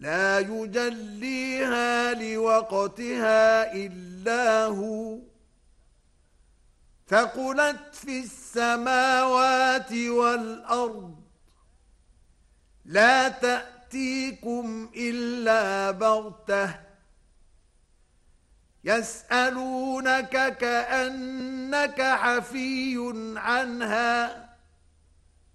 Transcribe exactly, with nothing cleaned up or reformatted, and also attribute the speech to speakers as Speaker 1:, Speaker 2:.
Speaker 1: لا يجليها لوقتها إلا هو ثقلت في السماوات والأرض لا تأتيكم إلا بغتة يسألونك كأنك حفي عنها